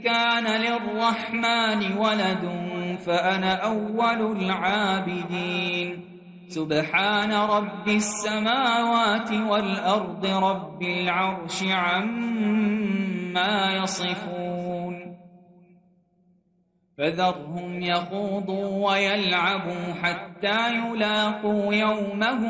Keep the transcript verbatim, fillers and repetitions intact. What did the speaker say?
كان للرحمن ولد فأنا أول العابدين سبحان رب السماوات والأرض رب العرش عما يصفون فذرهم يخوضوا ويلعبوا حتى يلاقوا يومهم